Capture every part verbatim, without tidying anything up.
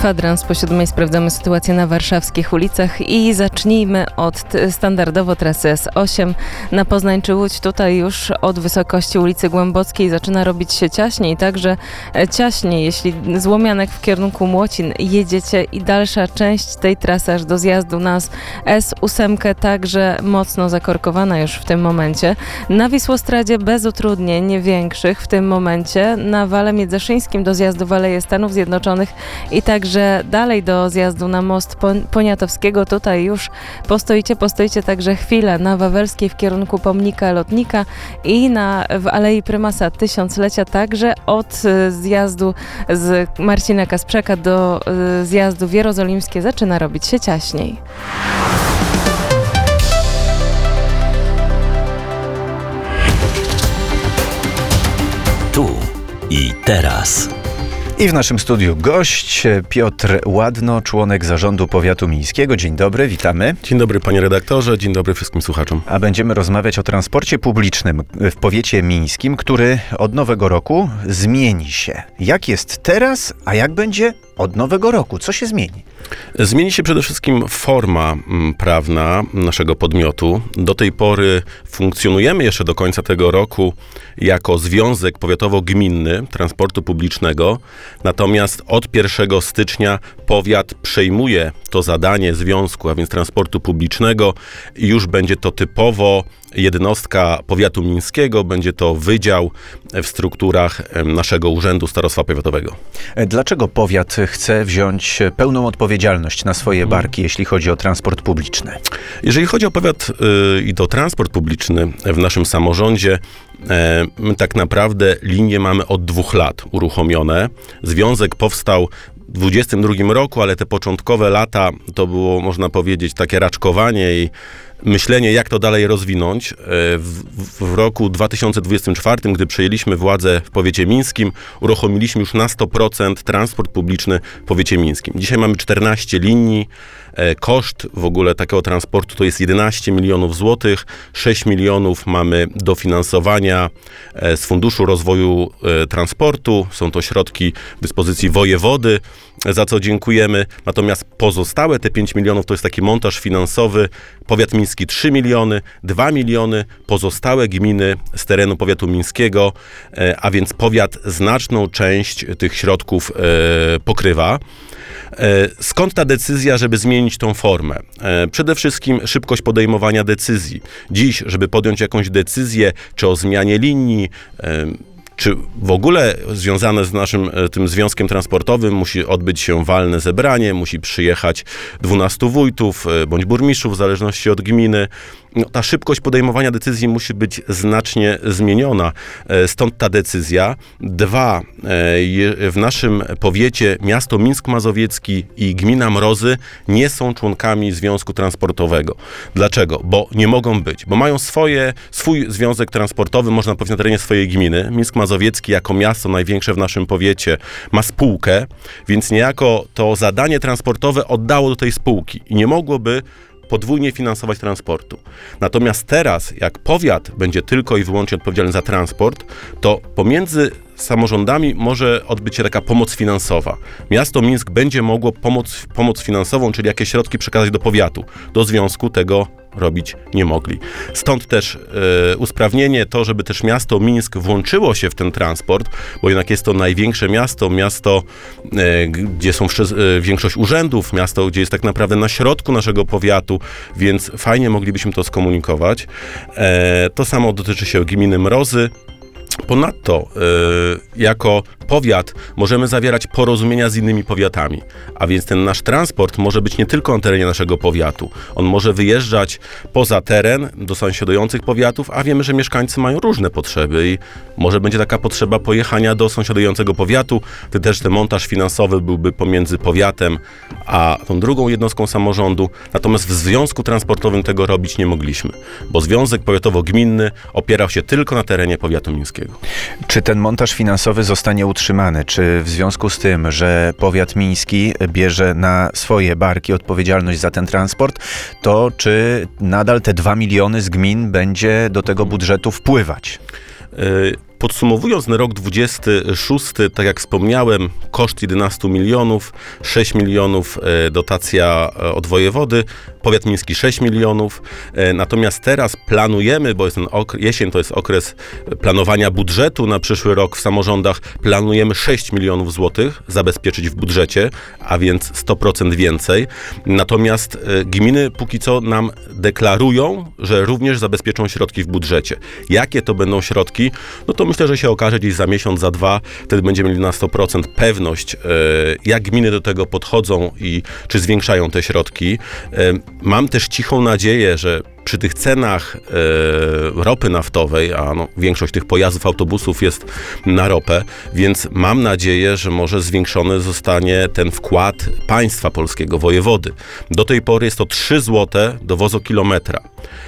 Kwadrans po siódmej sprawdzamy sytuację na warszawskich ulicach i zacznijmy od t- standardowo trasy S osiem na Poznań czy Łódź. Tutaj już od wysokości ulicy Głębockiej zaczyna robić się ciaśniej, także ciaśniej, jeśli z Łomianek w kierunku Młocin jedziecie i dalsza część tej trasy aż do zjazdu na S osiem także mocno zakorkowana już w tym momencie. Na Wisłostradzie bez utrudnień większych w tym momencie, na Wale Międzyszyńskim do zjazdu w Aleje Stanów Zjednoczonych i także dalej do zjazdu na most Poniatowskiego. Tutaj już postoicie, postoicie także chwilę na Wawelskiej w kierunku pomnika lotnika i na, w Alei Prymasa Tysiąclecia także od zjazdu z Marcina Kasprzaka do zjazdu w Jerozolimskie zaczyna robić się ciaśniej. Tu i teraz. I w naszym studiu gość Piotr Ładno, członek Zarządu Powiatu Miejskiego. Dzień dobry, witamy. Dzień dobry panie redaktorze, dzień dobry wszystkim słuchaczom. A będziemy rozmawiać o transporcie publicznym w powiecie mińskim, który od nowego roku zmieni się. Jak jest teraz, a jak będzie od nowego roku? Co się zmieni? Zmieni się przede wszystkim forma prawna naszego podmiotu. Do tej pory funkcjonujemy jeszcze do końca tego roku jako Związek Powiatowo-Gminny Transportu Publicznego, natomiast od pierwszego stycznia powiat przejmuje to zadanie związku, a więc transportu publicznego i już będzie to typowo jednostka powiatu mińskiego, będzie to wydział w strukturach naszego Urzędu Starostwa Powiatowego. Dlaczego powiat chce wziąć pełną odpowiedzialność na swoje barki, jeśli chodzi o transport publiczny? Jeżeli chodzi o powiat yy, i to transport publiczny w naszym samorządzie, my tak naprawdę linie mamy od dwóch lat uruchomione. Związek powstał w dwudziestym drugim roku, ale te początkowe lata to było, można powiedzieć, takie raczkowanie i myślenie, jak to dalej rozwinąć. W, w roku dwa tysiące dwudziestym czwartym, gdy przejęliśmy władzę w powiecie mińskim, uruchomiliśmy już na sto procent transport publiczny w powiecie mińskim. Dzisiaj mamy czternaście linii. Koszt w ogóle takiego transportu to jest jedenaście milionów złotych. sześć milionów mamy dofinansowania z Funduszu Rozwoju Transportu. Są to środki w dyspozycji wojewody, za co dziękujemy. Natomiast pozostałe te pięć milionów to jest taki montaż finansowy. Powiat miński trzy miliony, dwa miliony, pozostałe gminy z terenu powiatu mińskiego, a więc powiat znaczną część tych środków pokrywa. Skąd ta decyzja, żeby zmienić tą formę? Przede wszystkim szybkość podejmowania decyzji. Dziś, żeby podjąć jakąś decyzję, czy o zmianie linii, czy w ogóle związane z naszym tym związkiem transportowym, musi odbyć się walne zebranie, musi przyjechać dwunastu wójtów bądź burmistrzów, w zależności od gminy. No, ta szybkość podejmowania decyzji musi być znacznie zmieniona. Stąd ta decyzja. Dwa, w naszym powiecie miasto Mińsk Mazowiecki i gmina Mrozy nie są członkami Związku Transportowego. Dlaczego? Bo nie mogą być. Bo mają swoje, swój związek transportowy, można powiedzieć, na terenie swojej gminy. Mińsk Mazowiecki jako miasto największe w naszym powiecie ma spółkę, więc niejako to zadanie transportowe oddało do tej spółki i nie mogłoby podwójnie finansować transportu. Natomiast teraz, jak powiat będzie tylko i wyłącznie odpowiedzialny za transport, to pomiędzy samorządami może odbyć się taka pomoc finansowa. Miasto Mińsk będzie mogło pomoc, pomoc finansową, czyli jakieś środki przekazać do powiatu. Do związku tego robić nie mogli. Stąd też e, usprawnienie to, żeby też miasto Mińsk włączyło się w ten transport, bo jednak jest to największe miasto, miasto, e, gdzie są e, większość urzędów, miasto, gdzie jest tak naprawdę na środku naszego powiatu, więc fajnie moglibyśmy to skomunikować. E, to samo dotyczy się gminy Mrozy. Ponadto y, jako powiat możemy zawierać porozumienia z innymi powiatami, a więc ten nasz transport może być nie tylko na terenie naszego powiatu. On może wyjeżdżać poza teren do sąsiadujących powiatów, a wiemy, że mieszkańcy mają różne potrzeby i może będzie taka potrzeba pojechania do sąsiadującego powiatu. Wtedy też ten montaż finansowy byłby pomiędzy powiatem a tą drugą jednostką samorządu. Natomiast w związku transportowym tego robić nie mogliśmy, bo Związek Powiatowo-Gminny opierał się tylko na terenie powiatu mińskiego. Czy ten montaż finansowy zostanie utrzymany? Czy w związku z tym, że powiat miński bierze na swoje barki odpowiedzialność za ten transport, to czy nadal te dwa miliony z gmin będzie do tego budżetu wpływać? Yy, Podsumowując, na rok dwudziesty szósty, tak jak wspomniałem, koszt jedenaście milionów, sześć milionów dotacja od wojewody, powiat miński sześć milionów. Natomiast teraz planujemy, bo jest ten okres, jesień to jest okres planowania budżetu na przyszły rok w samorządach, planujemy sześć milionów złotych zabezpieczyć w budżecie, a więc sto procent więcej. Natomiast gminy póki co nam deklarują, że również zabezpieczą środki w budżecie. Jakie to będą środki? No to myślę, że się okaże gdzieś za miesiąc, za dwa, wtedy będziemy mieli na sto procent pewność, jak gminy do tego podchodzą i czy zwiększają te środki. Mam też cichą nadzieję, że przy tych cenach e, ropy naftowej, a no, większość tych pojazdów, autobusów jest na ropę, więc mam nadzieję, że może zwiększony zostanie ten wkład państwa polskiego, wojewody. Do tej pory jest to trzy złote do wozokilometra.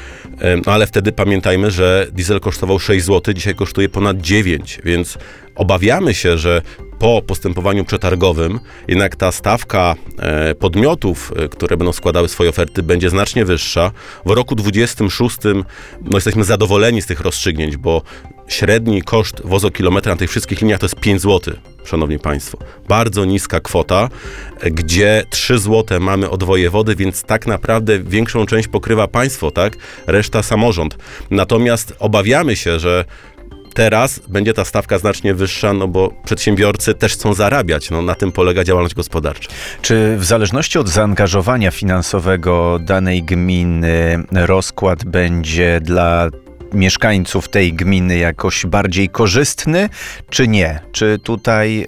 No ale wtedy pamiętajmy, że diesel kosztował sześć złotych, dzisiaj kosztuje ponad dziewięć, więc obawiamy się, że po postępowaniu przetargowym jednak ta stawka e, podmiotów, e, które będą składały swoje oferty, będzie znacznie wyższa. W roku dwudziestym szóstym no, jesteśmy zadowoleni z tych rozstrzygnięć, bo średni koszt wozokilometra na tych wszystkich liniach to jest pięć złotych, szanowni państwo. Bardzo niska kwota, e, gdzie trzy złote mamy od wojewody, więc tak naprawdę większą część pokrywa państwo, tak? Reszta samorząd. Natomiast obawiamy się, że teraz będzie ta stawka znacznie wyższa, no bo przedsiębiorcy też chcą zarabiać. No, na tym polega działalność gospodarcza. Czy w zależności od zaangażowania finansowego danej gminy rozkład będzie dla mieszkańców tej gminy jakoś bardziej korzystny, czy nie? Czy tutaj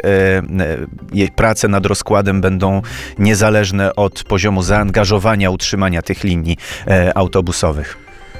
e, e, prace nad rozkładem będą niezależne od poziomu zaangażowania utrzymania tych linii e, autobusowych?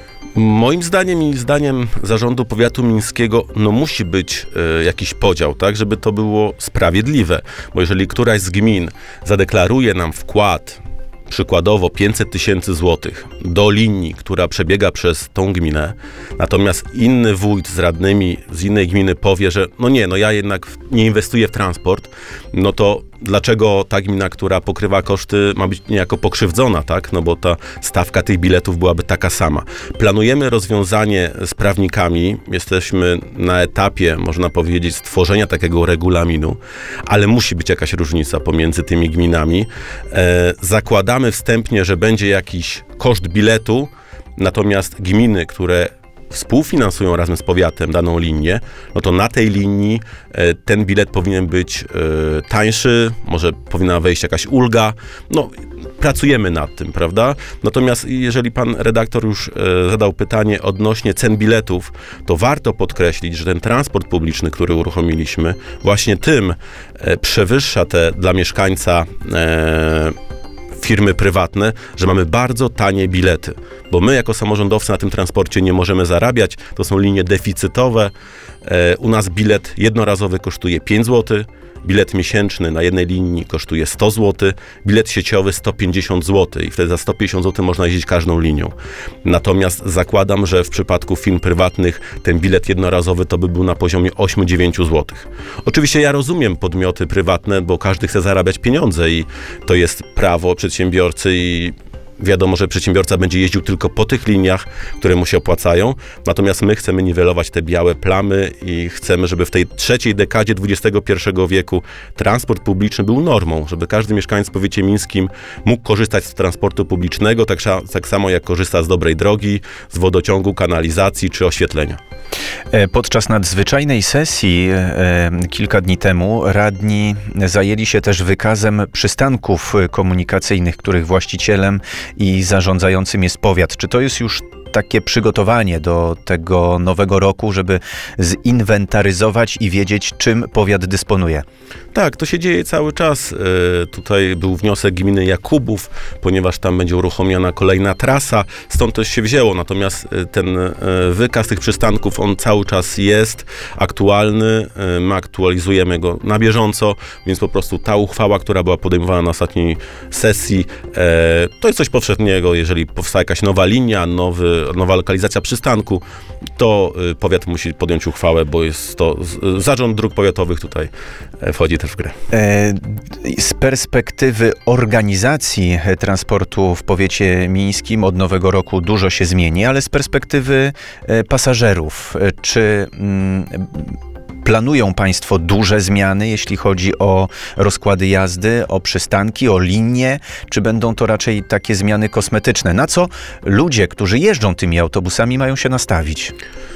Moim zdaniem i zdaniem zarządu powiatu mińskiego no musi być e, jakiś podział, tak, żeby to było sprawiedliwe, bo jeżeli któraś z gmin zadeklaruje nam wkład przykładowo pięćset tysięcy złotych do linii, która przebiega przez tą gminę, natomiast inny wójt z radnymi z innej gminy powie, że no nie, no ja jednak nie inwestuję w transport, no to dlaczego ta gmina, która pokrywa koszty, ma być niejako pokrzywdzona, tak? No bo ta stawka tych biletów byłaby taka sama. Planujemy rozwiązanie z prawnikami, jesteśmy na etapie, można powiedzieć, stworzenia takiego regulaminu, ale musi być jakaś różnica pomiędzy tymi gminami. E, zakładamy wstępnie, że będzie jakiś koszt biletu, natomiast gminy, które współfinansują razem z powiatem daną linię, no to na tej linii e, ten bilet powinien być e, tańszy, może powinna wejść jakaś ulga. No, pracujemy nad tym, prawda? Natomiast jeżeli pan redaktor już e, zadał pytanie odnośnie cen biletów, to warto podkreślić, że ten transport publiczny, który uruchomiliśmy, właśnie tym e, przewyższa te dla mieszkańca e, firmy prywatne, że mamy bardzo tanie bilety, bo my jako samorządowcy na tym transporcie nie możemy zarabiać, to są linie deficytowe. E, u nas bilet jednorazowy kosztuje pięć złotych, bilet miesięczny na jednej linii kosztuje sto złotych, bilet sieciowy sto pięćdziesiąt złotych i wtedy za sto pięćdziesiąt złotych można jeździć każdą linią. Natomiast zakładam, że w przypadku firm prywatnych ten bilet jednorazowy to by był na poziomie osiem do dziewięciu złotych. Oczywiście ja rozumiem podmioty prywatne, bo każdy chce zarabiać pieniądze i to jest prawo przedsiębiorcy i wiadomo, że przedsiębiorca będzie jeździł tylko po tych liniach, które mu się opłacają, natomiast my chcemy niwelować te białe plamy i chcemy, żeby w tej trzeciej dekadzie dwudziestego pierwszego wieku transport publiczny był normą, żeby każdy mieszkaniec w powiecie mińskim mógł korzystać z transportu publicznego, tak, tak samo jak korzysta z dobrej drogi, z wodociągu, kanalizacji czy oświetlenia. Podczas nadzwyczajnej sesji e, kilka dni temu radni zajęli się też wykazem przystanków komunikacyjnych, których właścicielem i zarządzającym jest powiat. Czy to jest już takie przygotowanie do tego nowego roku, żeby zinwentaryzować i wiedzieć, czym powiat dysponuje? Tak, to się dzieje cały czas. Tutaj był wniosek gminy Jakubów, ponieważ tam będzie uruchomiona kolejna trasa, stąd też się wzięło. Natomiast ten wykaz tych przystanków, on cały czas jest aktualny. My aktualizujemy go na bieżąco, więc po prostu ta uchwała, która była podejmowana na ostatniej sesji, to jest coś powszechnego. Jeżeli powstała jakaś nowa linia, nowy nowy, nowa lokalizacja przystanku, to y, powiat musi podjąć uchwałę, bo jest to z, zarząd dróg powiatowych tutaj e, wchodzi też w grę. E, Z perspektywy organizacji transportu w powiecie mińskim od nowego roku dużo się zmieni, ale z perspektywy e, pasażerów, e, czy mm, planują Państwo duże zmiany, jeśli chodzi o rozkłady jazdy, o przystanki, o linie, czy będą to raczej takie zmiany kosmetyczne? Na co ludzie, którzy jeżdżą tymi autobusami, mają się nastawić?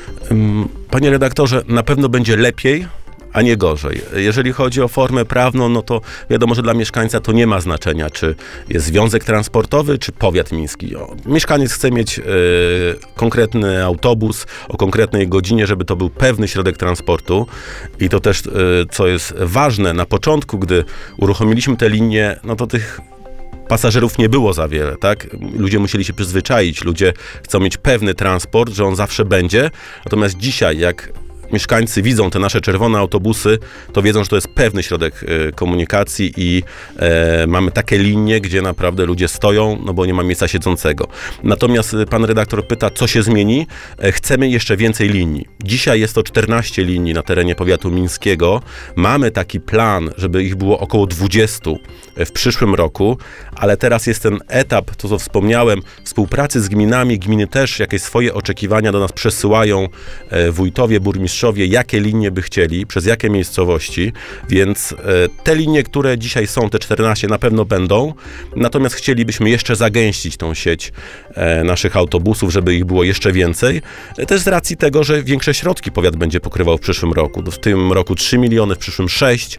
Ym, Panie redaktorze, na pewno będzie lepiej, a nie gorzej. Jeżeli chodzi o formę prawną, no to wiadomo, że dla mieszkańca to nie ma znaczenia, czy jest związek transportowy, czy powiat miński. O, mieszkaniec chce mieć e, konkretny autobus o konkretnej godzinie, żeby to był pewny środek transportu. I to też, e, co jest ważne, na początku, gdy uruchomiliśmy te linie, no to tych pasażerów nie było za wiele, tak? Ludzie musieli się przyzwyczaić, ludzie chcą mieć pewny transport, że on zawsze będzie. Natomiast dzisiaj, jak mieszkańcy widzą te nasze czerwone autobusy, to wiedzą, że to jest pewny środek e, komunikacji i e, mamy takie linie, gdzie naprawdę ludzie stoją, no bo nie ma miejsca siedzącego. Natomiast e, pan redaktor pyta, co się zmieni? E, chcemy jeszcze więcej linii. Dzisiaj jest to czternaście linii na terenie powiatu mińskiego. Mamy taki plan, żeby ich było około dwadzieścia w przyszłym roku, ale teraz jest ten etap, to co wspomniałem, współpracy z gminami. Gminy też jakieś swoje oczekiwania do nas przesyłają, e, wójtowie, burmistrzowie, jakie linie by chcieli, przez jakie miejscowości, więc e, te linie, które dzisiaj są, te czternaście na pewno będą, natomiast chcielibyśmy jeszcze zagęścić tą sieć e, naszych autobusów, żeby ich było jeszcze więcej, e, też z racji tego, że większe środki powiat będzie pokrywał w przyszłym roku. W tym roku trzy miliony, w przyszłym sześć.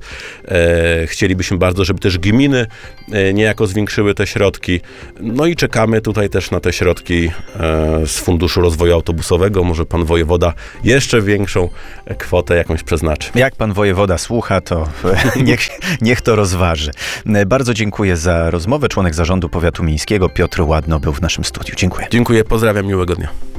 E, chcielibyśmy bardzo, żeby też gminy e, niejako zwiększyły te środki, no i czekamy tutaj też na te środki e, z Funduszu Rozwoju Autobusowego, może pan wojewoda jeszcze większą kwotę jakąś przeznaczy. Jak pan wojewoda słucha, to niech, niech to rozważy. Bardzo dziękuję za rozmowę. Członek zarządu powiatu mińskiego Piotr Ładno był w naszym studiu. Dziękuję. Dziękuję, pozdrawiam, miłego dnia.